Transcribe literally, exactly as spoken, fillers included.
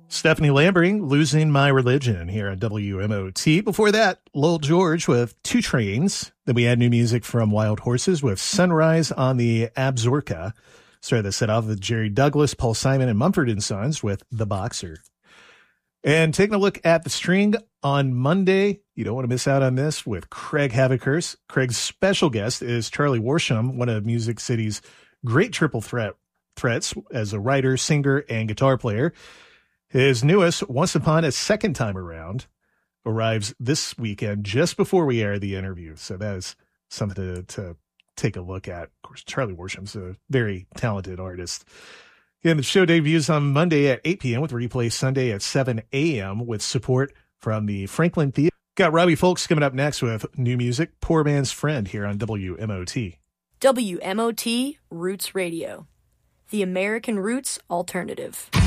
Stephanie Lambering, Losing My Religion here on W M O T. Before that, Lowell George with Two Trains. Then we had new music from Wild Horses with Sunrise on the Abzorka. Started the set off with Jerry Douglas, Paul Simon, and Mumford and Sons with The Boxer. And taking a look at the string on Monday, you don't want to miss out on this with Craig Havocurse. Craig's special guest is Charlie Worsham, one of Music City's great triple threat threats as a writer, singer, and guitar player. His newest, Once Upon a Second Time Around, arrives this weekend just before we air the interview. So that is something to, to take a look at. Of course, Charlie Worsham's a very talented artist. Again, the show debuts on Monday at eight p.m. with replay Sunday at seven a.m. with support from the Franklin Theater. Got Robbie Folks coming up next with new music, Poor Man's Friend here on W M O T. W M O T Roots Radio, the American Roots Alternative.